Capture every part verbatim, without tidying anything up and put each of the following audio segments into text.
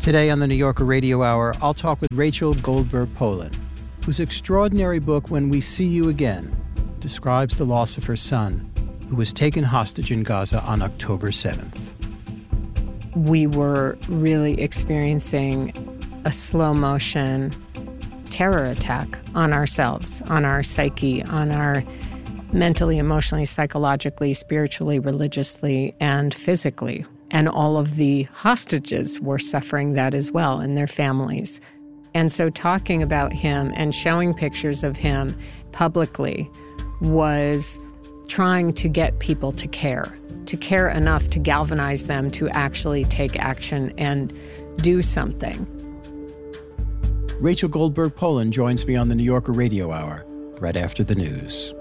Today on the New Yorker Radio Hour, I'll talk with Rachel Goldberg-Polin, whose extraordinary book, When We See You Again, describes the loss of her son, who was taken hostage in Gaza on October seventh. We were really experiencing a slow-motion terror attack on ourselves, on our psyche, on our mentally, emotionally, psychologically, spiritually, religiously, and physically. And all of the hostages were suffering that as well, and their families. And so talking about him and showing pictures of him publicly was trying to get people to care, to care enough to galvanize them to actually take action and do something. Rachel Goldberg-Polin joins me on the New Yorker Radio Hour right after the news.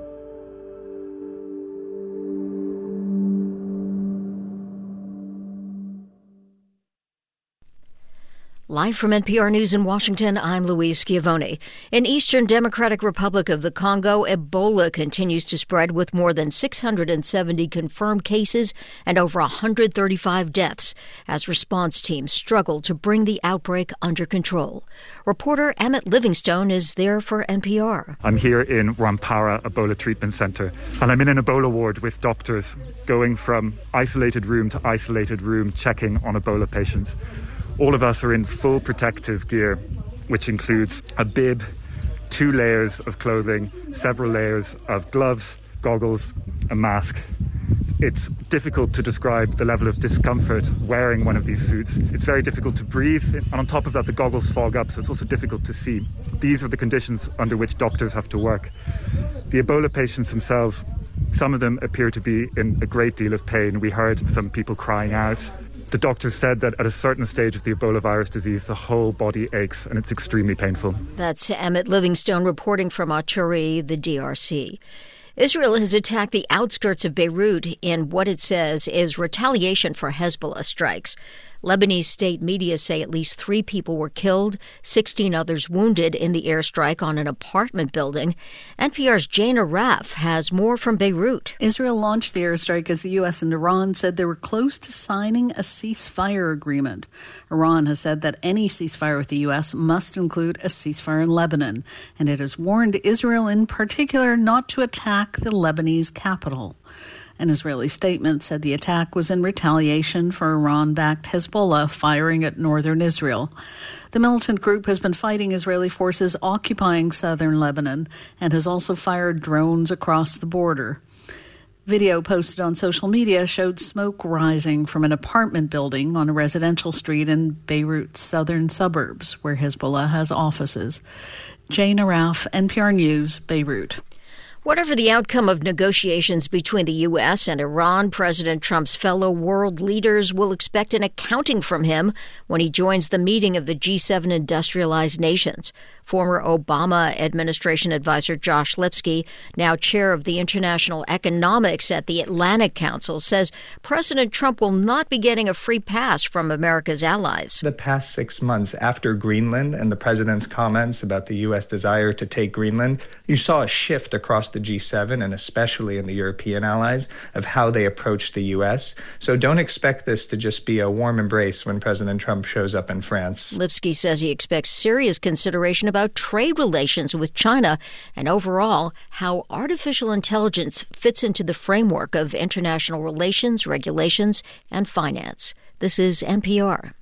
Live from N P R News in Washington, I'm Louise Schiavone. In Eastern Democratic Republic of the Congo, Ebola continues to spread with more than six hundred seventy confirmed cases and over one hundred thirty-five deaths as response teams struggle to bring the outbreak under control. Reporter Emmett Livingstone is there for N P R. I'm here in Rwampara Ebola Treatment Center, and I'm in an Ebola ward with doctors going from isolated room to isolated room checking on Ebola patients. All of us are in full protective gear, which includes a bib, two layers of clothing, several layers of gloves, goggles, a mask. It's difficult to describe the level of discomfort wearing one of these suits. It's very difficult to breathe, and on top of that, the goggles fog up, so it's also difficult to see. These are the conditions under which doctors have to work. The Ebola patients themselves, some of them appear to be in a great deal of pain. We heard some people crying out. The doctors said that at a certain stage of the Ebola virus disease, the whole body aches and it's extremely painful. That's Emmett Livingstone reporting from Achuri, the D R C. Israel has attacked the outskirts of Beirut in what it says is retaliation for Hezbollah strikes. Lebanese state media say at least three people were killed, sixteen others wounded in the airstrike on an apartment building. N P R's Jane Arraf has more from Beirut. Israel launched the airstrike as the U S and Iran said they were close to signing a ceasefire agreement. Iran has said that any ceasefire with the U S must include a ceasefire in Lebanon, and it has warned Israel in particular not to attack the Lebanese capital. An Israeli statement said the attack was in retaliation for Iran-backed Hezbollah firing at northern Israel. The militant group has been fighting Israeli forces occupying southern Lebanon and has also fired drones across the border. Video posted on social media showed smoke rising from an apartment building on a residential street in Beirut's southern suburbs, where Hezbollah has offices. Jane Arraf, N P R News, Beirut. Whatever the outcome of negotiations between the U S and Iran, President Trump's fellow world leaders will expect an accounting from him when he joins the meeting of the G seven industrialized nations. Former Obama administration advisor Josh Lipsky, now chair of the International Economics at the Atlantic Council, says President Trump will not be getting a free pass from America's allies. The past six months after Greenland and the president's comments about the U S desire to take Greenland, you saw a shift across the G seven and especially in the European allies of how they approach the U S. So don't expect this to just be a warm embrace when President Trump shows up in France. Lipsky says he expects serious consideration about trade relations with China and overall how artificial intelligence fits into the framework of international relations, regulations, and finance. This is N P R.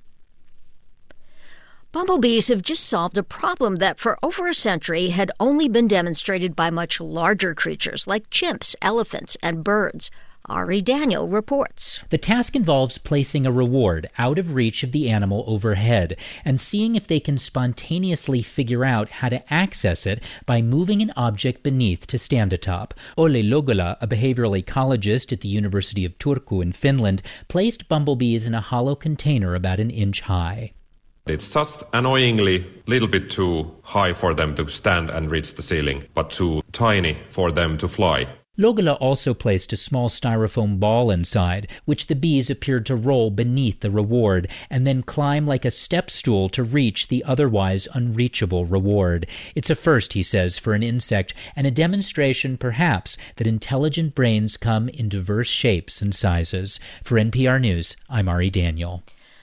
Bumblebees have just solved a problem that for over a century had only been demonstrated by much larger creatures like chimps, elephants, and birds. Ari Daniel reports. The task involves placing a reward out of reach of the animal overhead and seeing if they can spontaneously figure out how to access it by moving an object beneath to stand atop. Olli Logola, a behavioral ecologist at the University of Turku in Finland, placed bumblebees in a hollow container about an inch high. It's just annoyingly a little bit too high for them to stand and reach the ceiling, but too tiny for them to fly. Logola also placed a small styrofoam ball inside, which the bees appeared to roll beneath the reward and then climb like a step stool to reach the otherwise unreachable reward. It's a first, he says, for an insect, and a demonstration, perhaps, that intelligent brains come in diverse shapes and sizes. For N P R News, I'm Ari Daniel.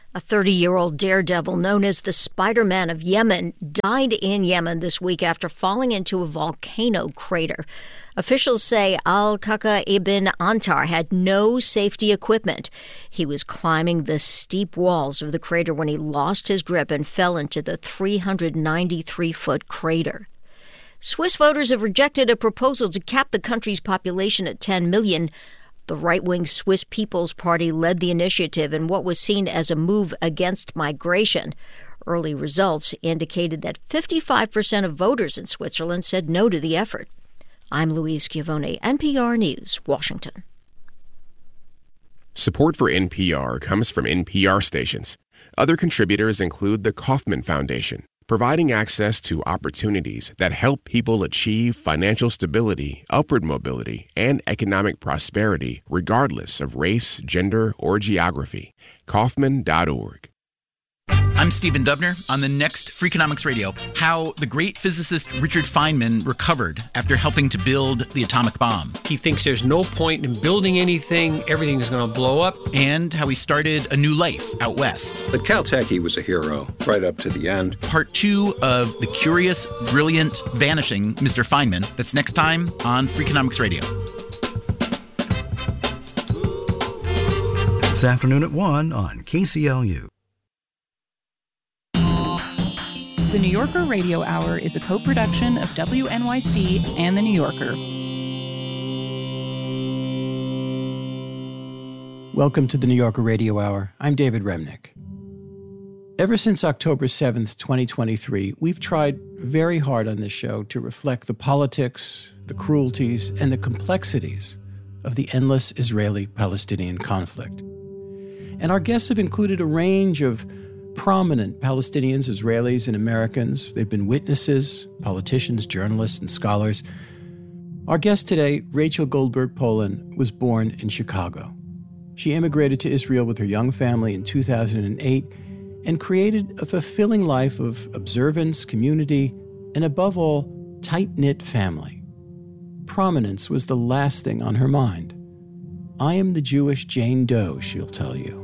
A thirty-year-old daredevil known as the Spider-Man of Yemen died in Yemen this week after falling into a volcano crater. Officials say Al-Kaka ibn Antar had no safety equipment. He was climbing the steep walls of the crater when he lost his grip and fell into the three hundred ninety-three foot crater. Swiss voters have rejected a proposal to cap the country's population at ten million. The right-wing Swiss People's Party led the initiative in what was seen as a move against migration. Early results indicated that fifty-five percent of voters in Switzerland said no to the effort. I'm Louise Schiavone, N P R News, Washington. Support for N P R comes from N P R stations. Other contributors include the Kauffman Foundation, providing access to opportunities that help people achieve financial stability, upward mobility, and economic prosperity regardless of race, gender, or geography. Kauffman dot org. I'm Stephen Dubner. On the next Freakonomics Radio, how the great physicist Richard Feynman recovered after helping to build the atomic bomb. He thinks there's no point in building anything, everything is going to blow up. And how he started a new life out west. At Caltech, he was a hero, right up to the end. Part two of the curious, brilliant, vanishing Mister Feynman. That's next time on Freakonomics Radio. This afternoon at one on K C L U. The New Yorker Radio Hour is a co-production of W N Y C and The New Yorker. Welcome to the New Yorker Radio Hour. I'm David Remnick. Ever since October seventh, twenty twenty-three, we've tried very hard on this show to reflect the politics, the cruelties, and the complexities of the endless Israeli-Palestinian conflict. And our guests have included a range of prominent Palestinians, Israelis, and Americans. They've been witnesses, politicians, journalists, and scholars. Our guest today, Rachel Goldberg Polin, was born in Chicago. She immigrated to Israel with her young family in two thousand eight and created a fulfilling life of observance, community, and above all, tight-knit family. Prominence was the last thing on her mind. I am the Jewish Jane Doe, she'll tell you.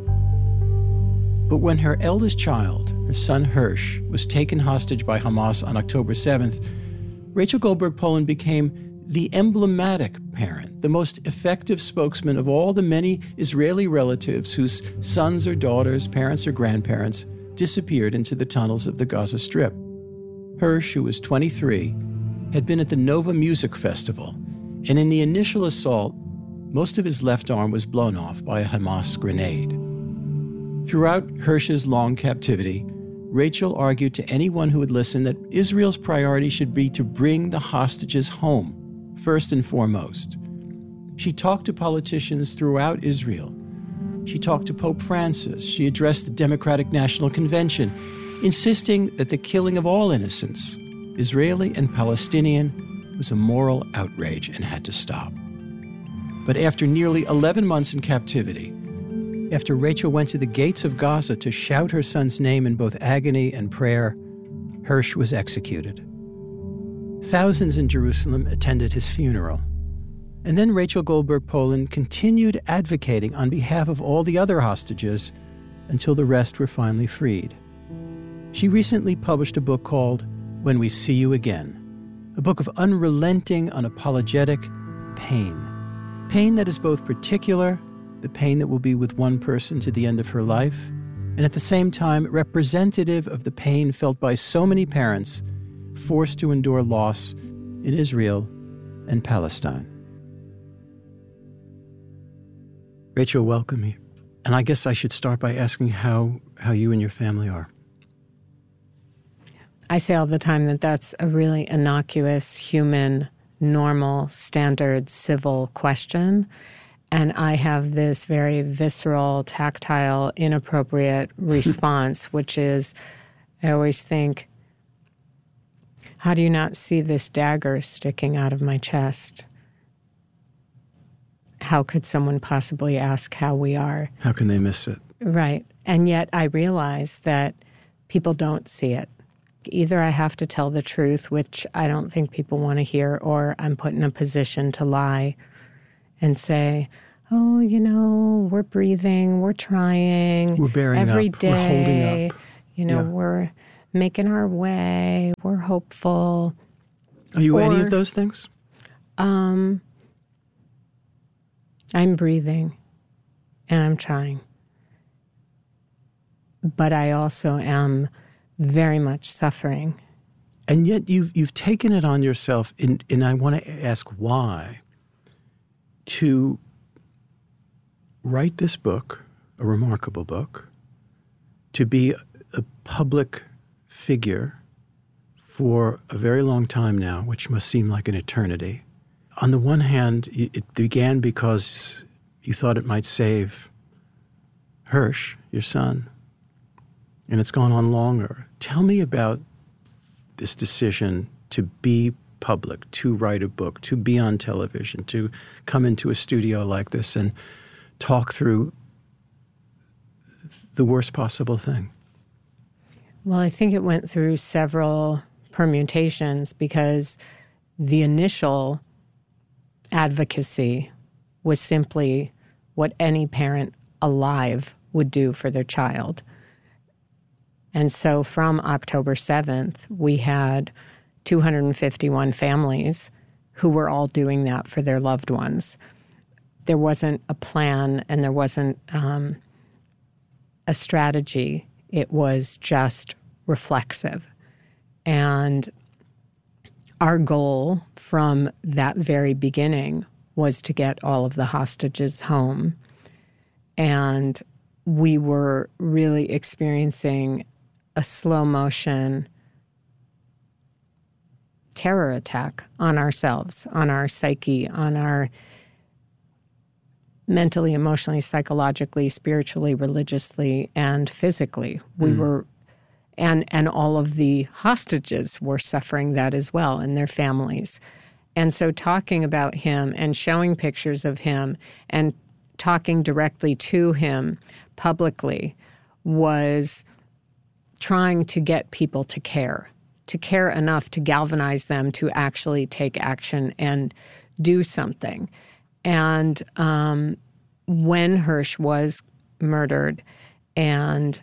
But when her eldest child, her son Hirsch, was taken hostage by Hamas on October seventh, Rachel Goldberg Polin became the emblematic parent, the most effective spokesman of all the many Israeli relatives whose sons or daughters, parents or grandparents disappeared into the tunnels of the Gaza Strip. Hirsch, who was twenty-three, had been at the Nova Music Festival, and in the initial assault, most of his left arm was blown off by a Hamas grenade. Throughout Hirsch's long captivity, Rachel argued to anyone who would listen that Israel's priority should be to bring the hostages home, first and foremost. She talked to politicians throughout Israel. She talked to Pope Francis. She addressed the Democratic National Convention, insisting that the killing of all innocents, Israeli and Palestinian, was a moral outrage and had to stop. But after nearly eleven months in captivity, after Rachel went to the gates of Gaza to shout her son's name in both agony and prayer, Hirsch was executed. Thousands in Jerusalem attended his funeral. And then Rachel Goldberg Polin continued advocating on behalf of all the other hostages until the rest were finally freed. She recently published a book called When We See You Again, a book of unrelenting, unapologetic pain. Pain that is both particular, the pain that will be with one person to the end of her life, and at the same time representative of the pain felt by so many parents forced to endure loss in Israel and Palestine. Rachel, welcome you. And I guess I should start by asking how, how you and your family are. I say all the time that that's a really innocuous, human, normal, standard, civil question. And I have this very visceral, tactile, inappropriate response, which is, I always think, how do you not see this dagger sticking out of my chest? How could someone possibly ask how we are? How can they miss it? Right. And yet I realize that people don't see it. Either I have to tell the truth, which I don't think people want to hear, or I'm put in a position to lie and say, oh, you know, we're breathing, we're trying. We're bearing every up, day, we're holding up. You know, Yeah. we're making our way, we're hopeful. Are you or, any of those things? Um, I'm breathing and I'm trying. But I also am very much suffering. And yet you've you've taken it on yourself, in, and I want to ask why, to write this book, a remarkable book, to be a public figure for a very long time now, which must seem like an eternity. On the one hand, it began because you thought it might save Hirsch, your son, and it's gone on longer. Tell me about this decision to be public, to write a book, to be on television, to come into a studio like this and talk through the worst possible thing. Well, I think it went through several permutations because the initial advocacy was simply what any parent alive would do for their child. And so from October seventh, we had two hundred fifty-one families who were all doing that for their loved ones. There wasn't a plan and there wasn't um, a strategy. It was just reflexive. And our goal from that very beginning was to get all of the hostages home. And we were really experiencing a slow motion terror attack on ourselves, on our psyche, on our mentally, emotionally, psychologically, spiritually, religiously, and physically. We mm. were, and and all of the hostages were suffering that as well, and their families. And so talking about him and showing pictures of him and talking directly to him publicly was trying to get people to care, to care enough to galvanize them to actually take action and do something. And um, when Hirsch was murdered and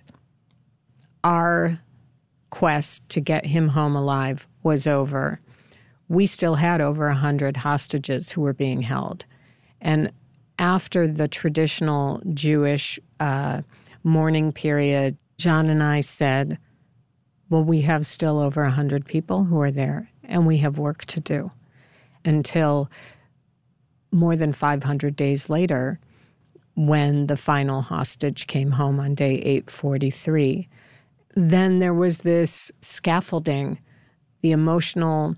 our quest to get him home alive was over, we still had over one hundred hostages who were being held. And after the traditional Jewish uh, mourning period, John and I said, well, we have still over one hundred people who are there, and we have work to do. Until more than five hundred days later, when the final hostage came home on day eight forty-three, then there was this scaffolding, the emotional,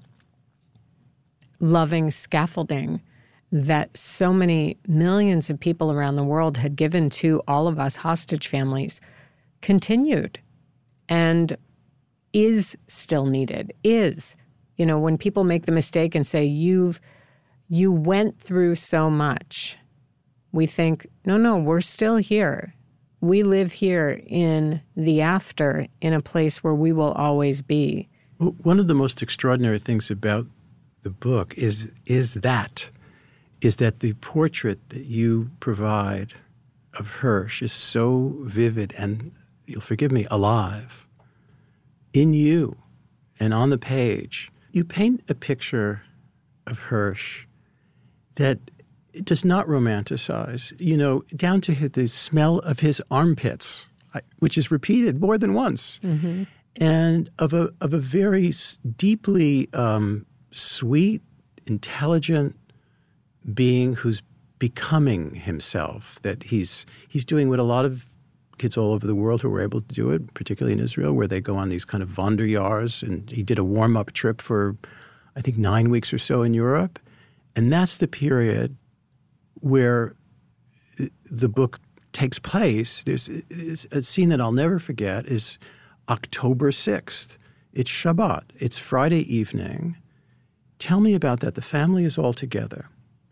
loving scaffolding that so many millions of people around the world had given to all of us hostage families continued and is still needed, is. You know, when people make the mistake and say, you've, you went through so much, we think, no, no, we're still here. We live here in the after, in a place where we will always be. Well, one of the most extraordinary things about the book is is that, is that the portrait that you provide of Hirsch is so vivid and, you'll forgive me, alive in you and on the page. You paint a picture of Hirsch that does not romanticize, you know, down to the smell of his armpits, which is repeated more than once, mm-hmm. and of a of a very deeply um, sweet, intelligent being who's becoming himself, that he's he's doing what a lot of kids all over the world who were able to do it, particularly in Israel, where they go on these kind of Wanderjahrs, and he did a warm-up trip for, I think, nine weeks or so in Europe. And that's the period where the book takes place. There's, there's a scene that I'll never forget is October sixth. It's Shabbat. It's Friday evening. Tell me about that. The family is all together.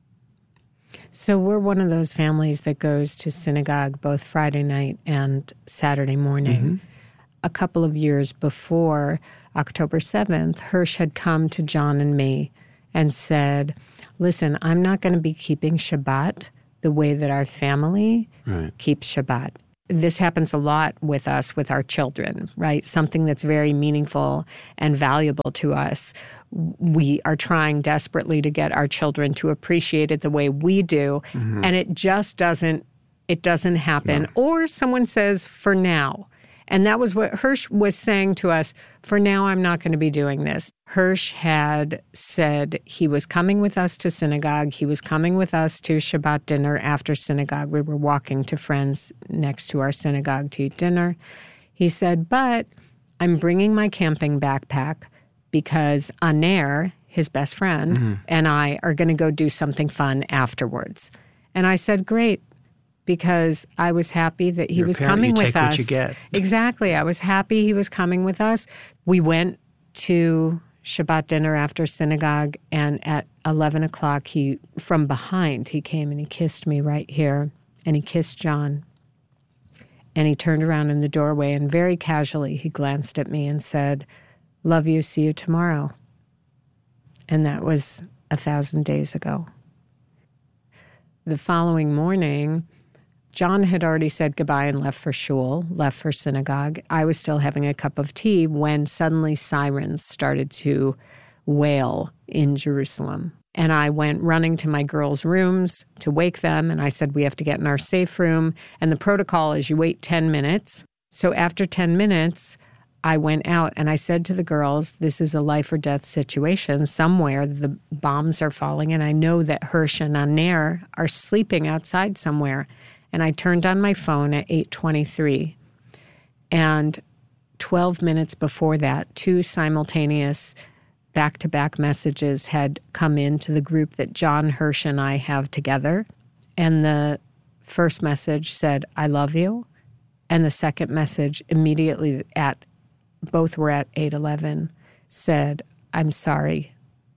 So we're one of those families that goes to synagogue both Friday night and Saturday morning. Mm-hmm. A couple of years before October seventh, Hirsch had come to John and me and said, listen, I'm not going to be keeping Shabbat the way that our family right. keeps Shabbat. This happens a lot with us, with our children, right? Something that's very meaningful and valuable to us. We are trying desperately to get our children to appreciate it the way we do, mm-hmm. and it just doesn't, it doesn't happen. No. Or someone says, for now. And that was what Hirsch was saying to us. For now, I'm not going to be doing this. Hirsch had said he was coming with us to synagogue. He was coming with us to Shabbat dinner after synagogue. We were walking to friends next to our synagogue to eat dinner. He said, but I'm bringing my camping backpack because Aner, his best friend, mm-hmm. and I are going to go do something fun afterwards. And I said, great. Because I was happy that he You're was parent, coming you with take us. What you get. Exactly. I was happy he was coming with us. We went to Shabbat dinner after synagogue, and at eleven o'clock, he, from behind, he came and he kissed me right here, and he kissed John. And he turned around in the doorway, and very casually, he glanced at me and said, love you, see you tomorrow. And that was a thousand days ago. The following morning, John had already said goodbye and left for shul, left for synagogue. I was still having a cup of tea when suddenly sirens started to wail in Jerusalem. And I went running to my girls' rooms to wake them, and I said, we have to get in our safe room. And the protocol is you wait ten minutes. So after ten minutes, I went out and I said to the girls, this is a life or death situation. Somewhere the bombs are falling, and I know that Hirsch and Aner are sleeping outside somewhere. And I turned on my phone at eight twenty-three. And twelve minutes before that, two simultaneous back-to-back messages had come into the group that John, Hirsch, and I have together. And the first message said, I love you. And the second message immediately at, both were at eight eleven, said, I'm sorry.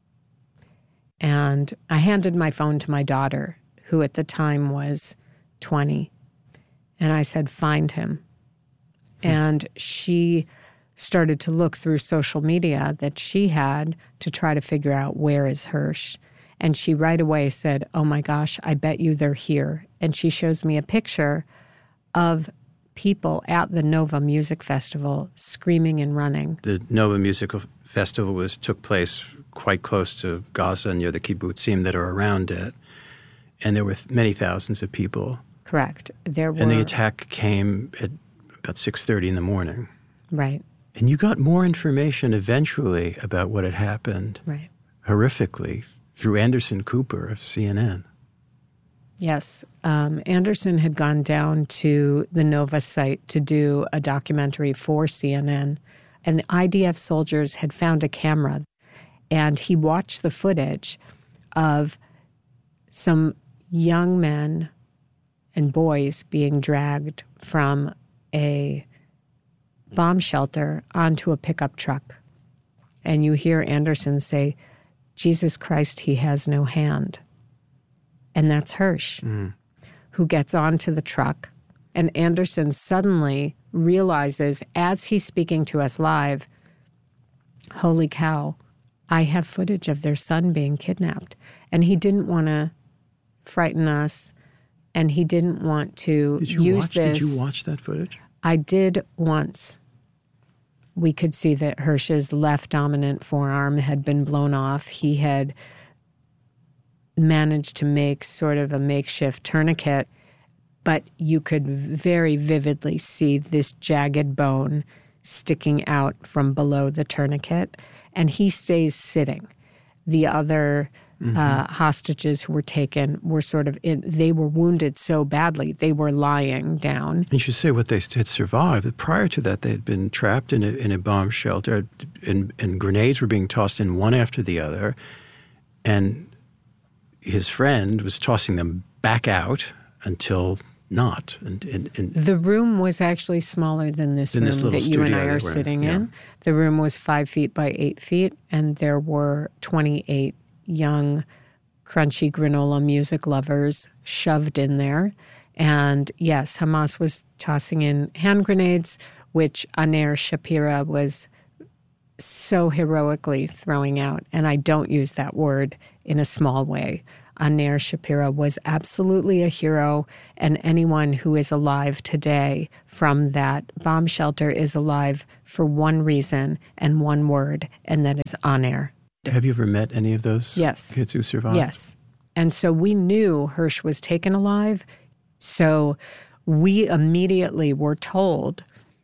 And I handed my phone to my daughter, who at the time was twenty. And I said, find him. Hmm. And she started to look through social media that she had to try to figure out where is Hirsch. And she right away said, oh my gosh, I bet you they're here. And she shows me a picture of people at the Nova Music Festival screaming and running. The Nova Music Festival was took place quite close to Gaza, near the kibbutzim that are around it. And there were many thousands of people. Correct. There were. And the attack came at about six thirty in the morning. Right. And you got more information eventually about what had happened. Right. Horrifically through Anderson Cooper of C N N. Yes. Um, Anderson had gone down to the Nova site to do a documentary for C N N. And the I D F soldiers had found a camera. And he watched the footage of some young men and boys being dragged from a bomb shelter onto a pickup truck. And you hear Anderson say, Jesus Christ, he has no hand. And that's Hirsch, mm. who gets onto the truck. And Anderson suddenly realizes, as he's speaking to us live, holy cow, I have footage of their son being kidnapped. And he didn't want to frighten us, and he didn't want to did you use watch, this. Did you watch that footage? I did once. We could see that Hirsch's left dominant forearm had been blown off. He had managed to make sort of a makeshift tourniquet, but you could very vividly see this jagged bone sticking out from below the tourniquet, and he stays sitting. The other mm-hmm. uh, hostages who were taken were sort of, in, they were wounded so badly, they were lying down. You should say what they had survived. Prior to that, they had been trapped in a, in a bomb shelter, and, and grenades were being tossed in one after the other, and his friend was tossing them back out until not. And, and, and the room was actually smaller than this room this that you and I are sitting in. Yeah. in. The room was five feet by eight feet, and there were twenty-eight young, crunchy granola music lovers shoved in there. And yes, Hamas was tossing in hand grenades, which Aner Shapira was so heroically throwing out. And I don't use that word in a small way. Anair Shapira was absolutely a hero, and anyone who is alive today from that bomb shelter is alive for one reason and one word, and that is Anair. Have you ever met any of those yes. kids who survived? Yes. And so we knew Hersh was taken alive, so we immediately were told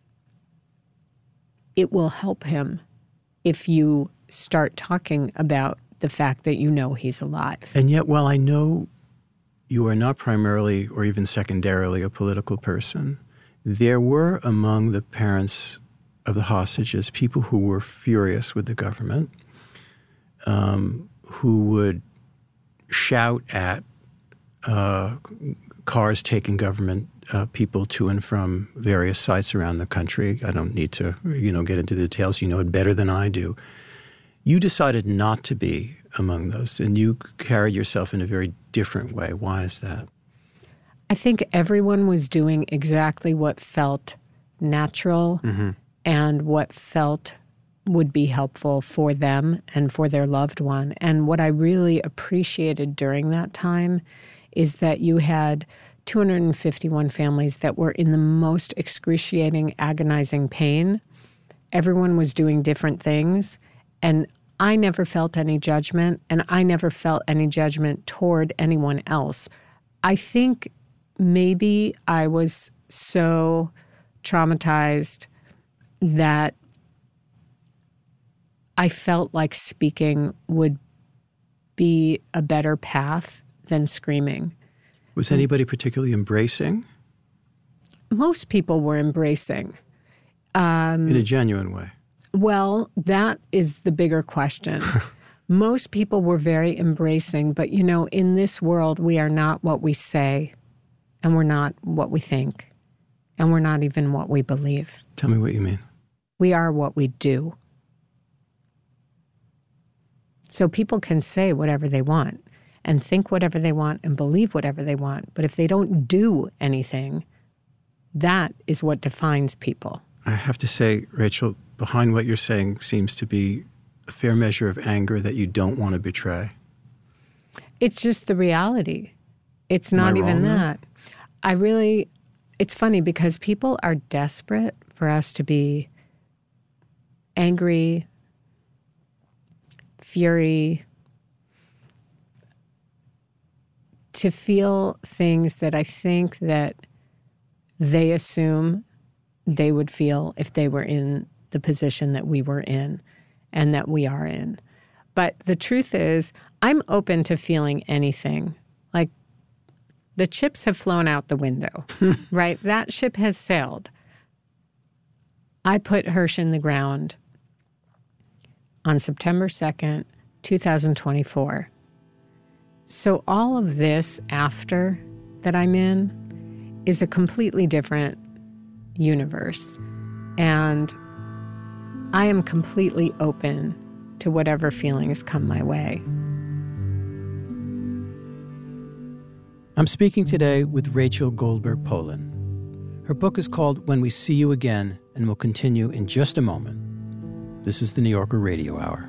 it will help him if you start talking about the fact that you know he's alive. And yet, while I know you are not primarily or even secondarily a political person, there were among the parents of the hostages people who were furious with the government, um, who would shout at uh, cars taking government uh, people to and from various sites around the country. I don't need to, you know, get into the details. You know it better than I do. You decided not to be among those, and you carried yourself in a very different way. Why is that? I think everyone was doing exactly what felt natural mm-hmm. and what felt would be helpful for them and for their loved one. And what I really appreciated during that time is that you had two hundred fifty-one families that were in the most excruciating, agonizing pain. Everyone was doing different things. And I never felt any judgment, and I never felt any judgment toward anyone else. I think maybe I was so traumatized that I felt like speaking would be a better path than screaming. Was anybody particularly embracing? Most people were embracing. Um, in a genuine way. Well, that is the bigger question. Most people were very embracing, but, you know, in this world, we are not what we say, and we're not what we think, and we're not even what we believe. Tell me what you mean. We are what we do. So people can say whatever they want and think whatever they want and believe whatever they want, but if they don't do anything, that is what defines people. I have to say, Rachel, behind what you're saying seems to be a fair measure of anger that you don't want to betray. It's just the reality. It's not even that. I really, it's funny because people are desperate for us to be angry, fury, to feel things that I think that they assume they would feel if they were in the position that we were in and that we are in. But the truth is, I'm open to feeling anything. Like, the chips have flown out the window, right? That ship has sailed. I put Hersh in the ground on September second, twenty twenty-four. So all of this after that I'm in is a completely different universe. And I am completely open to whatever feelings come my way. I'm speaking today with Rachel Goldberg Polin. Her book is called When We See You Again, and will continue in just a moment. This is the New Yorker Radio Hour.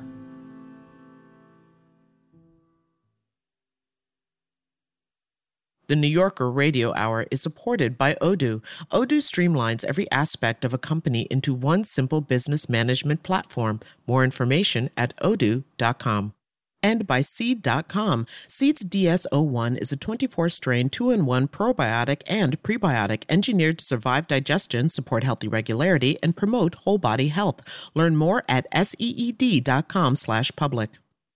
The New Yorker Radio Hour is supported by Odoo. Odoo streamlines every aspect of a company into one simple business management platform. More information at odoo dot com. And by Seed dot com. Seed's D S zero one is a twenty-four strain two in one probiotic and prebiotic engineered to survive digestion, support healthy regularity, and promote whole body health. Learn more at seed dot com slash public.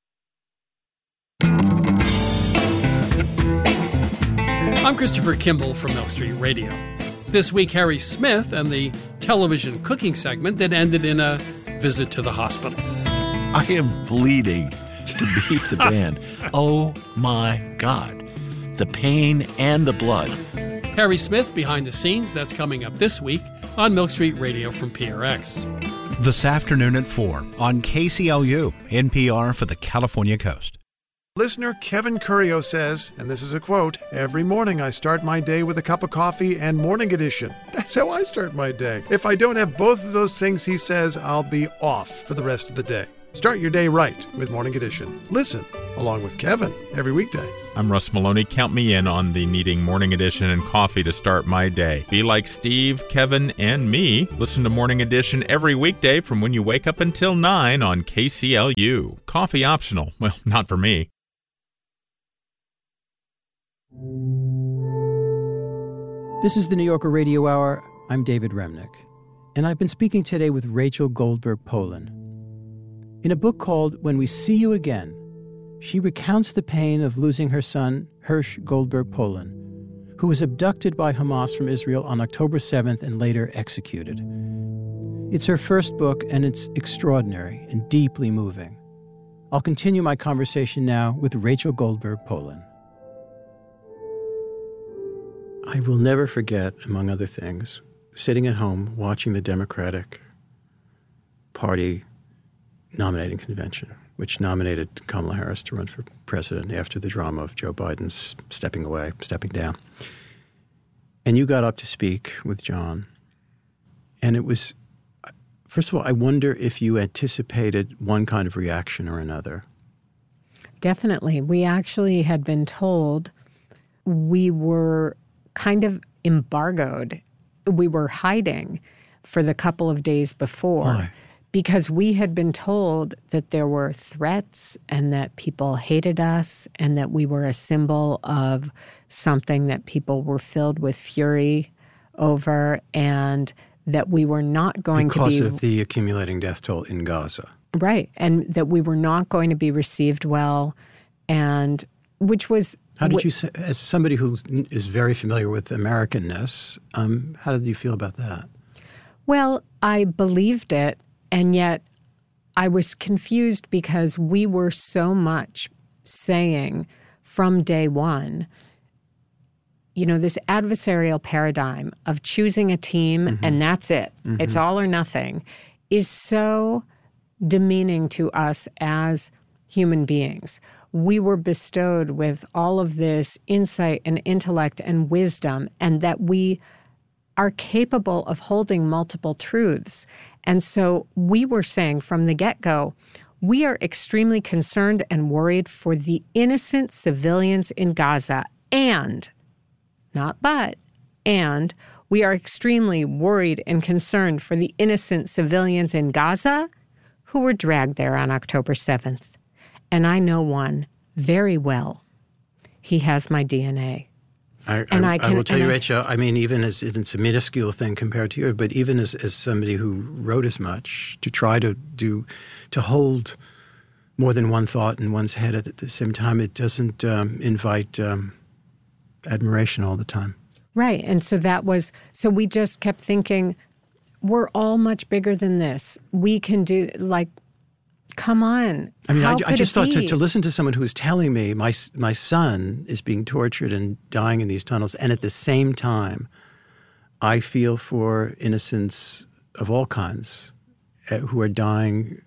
I'm Christopher Kimball from Milk Street Radio. This week, Harry Smith and the television cooking segment that ended in a visit to the hospital. I am bleeding to beat the band. Oh my God. The pain and the blood. Harry Smith behind the scenes, that's coming up this week on Milk Street Radio from P R X. This afternoon at four on K C L U, N P R for the California Coast. Listener Kevin Curio says, and this is a quote, "Every morning I start my day with a cup of coffee and Morning Edition. That's how I start my day. If I don't have both of those things," he says, "I'll be off for the rest of the day." Start your day right with Morning Edition. Listen along with Kevin every weekday. I'm Russ Maloney. Count me in on the needing Morning Edition and coffee to start my day. Be like Steve, Kevin, and me. Listen to Morning Edition every weekday from when you wake up until nine on K C L U. Coffee optional. Well, not for me. This is the New Yorker Radio Hour. I'm David Remnick, and I've been speaking today with Rachel Goldberg Polin. In a book called When We See You Again, she recounts the pain of losing her son, Hersh Goldberg Polin, who was abducted by Hamas from Israel on October seventh and later executed. It's her first book, and it's extraordinary and deeply moving. I'll continue my conversation now with Rachel Goldberg Polin. I will never forget, among other things, sitting at home watching the Democratic Party nominating convention, which nominated Kamala Harris to run for president after the drama of Joe Biden's stepping away, stepping down. And you got up to speak with John. And it was, first of all, I wonder if you anticipated one kind of reaction or another. Definitely. We actually had been told we were kind of embargoed. We were hiding for the couple of days before. Why? Because we had been told that there were threats and that people hated us and that we were a symbol of something that people were filled with fury over, and that we were not going because to be... Because of the accumulating death toll in Gaza. Right, and that we were not going to be received well, and which was... How did you, say, as somebody who is very familiar with Americanness, um, how did you feel about that? Well, I believed it, and yet I was confused because we were so much saying from day one, you know, this adversarial paradigm of choosing a team mm-hmm. and that's it, mm-hmm. it's all or nothing, is so demeaning to us as human beings. We were bestowed with all of this insight and intellect and wisdom, and that we are capable of holding multiple truths. And so we were saying from the get-go, we are extremely concerned and worried for the innocent civilians in Gaza, and, not but, and we are extremely worried and concerned for the innocent civilians in Gaza who were dragged there on October seventh. And I know one very well. He has my D N A. I, and I, I, can, I will tell you, I, Rachel, I mean, even as it's a minuscule thing compared to yours, but even as, as somebody who wrote as much, to try to do, to hold more than one thought in one's head at the same time, it doesn't um, invite um, admiration all the time. Right. And so that was, so we just kept thinking, we're all much bigger than this. We can do, like, come on. I mean, How I, I just thought to, be? to listen to someone who is telling me my my son is being tortured and dying in these tunnels, and at the same time, I feel for innocents of all kinds uh, who are dying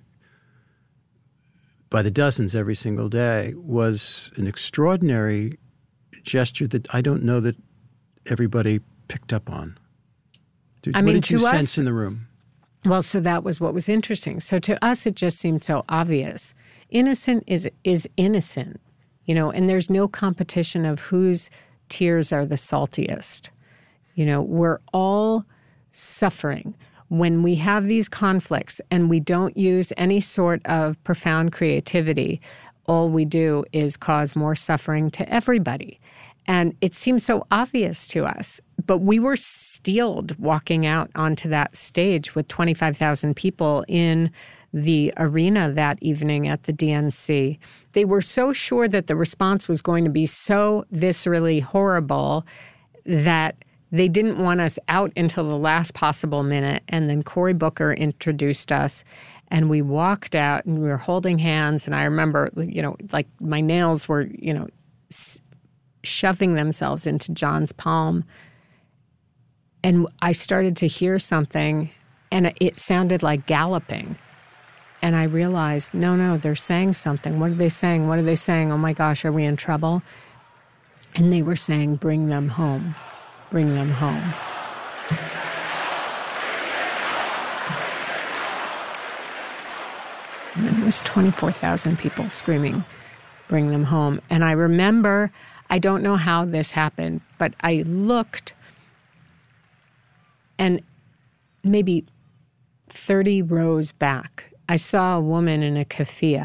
by the dozens every single day, was an extraordinary gesture that I don't know that everybody picked up on. Did, I mean, what did you to us, sense in the room? Well, so that was what was interesting. So to us, it just seemed so obvious. Innocent is is innocent, you know, and there's no competition of whose tears are the saltiest. You know, we're all suffering. When we have these conflicts and we don't use any sort of profound creativity, all we do is cause more suffering to everybody. And it seems so obvious to us. But we were steeled walking out onto that stage with twenty-five thousand people in the arena that evening at the D N C. They were so sure that the response was going to be so viscerally horrible that they didn't want us out until the last possible minute. And then Cory Booker introduced us, and we walked out and we were holding hands. And I remember, you know, like my nails were, you know, s- shoving themselves into John's palm. And I started to hear something, and it sounded like galloping. And I realized, no, no, they're saying something. What are they saying? What are they saying? Oh, my gosh, are we in trouble? And they were saying, bring them home. Bring them home. And then it was twenty-four thousand people screaming, bring them home. And I remember, I don't know how this happened, but I looked, and maybe thirty rows back, I saw a woman in a keffiyeh